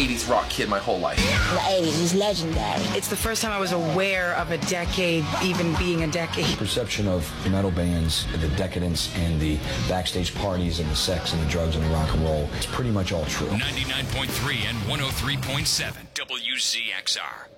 80s rock kid my whole life. The 80s was legendary. It's the first time I was aware of a decade even being a decade. Perception of metal bands, the decadence and the backstage parties and the sex and the drugs and the rock and roll, it's pretty much all true. 99.3 and 103.7 WZXR.